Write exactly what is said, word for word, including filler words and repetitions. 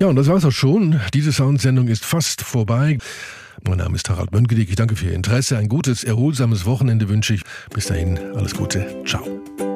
Ja, und das war's auch schon. Diese Soundsendung ist fast vorbei. Mein Name ist Harald Mönckeberg. Ich danke für Ihr Interesse. Ein gutes, erholsames Wochenende wünsche ich. Bis dahin, alles Gute. Ciao.